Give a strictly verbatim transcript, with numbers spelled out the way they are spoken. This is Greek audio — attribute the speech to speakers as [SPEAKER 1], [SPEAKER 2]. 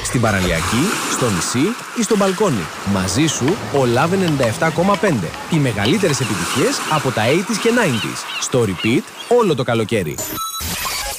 [SPEAKER 1] Στην παραλιακή, στο νησί ή στο μπαλκόνι. Μαζί σου ο Love ενενήντα επτά κόμμα πέντε. Οι μεγαλύτερες επιτυχίες από τα ογδόντα και ενενήντα. Στο repeat όλο το καλοκαίρι.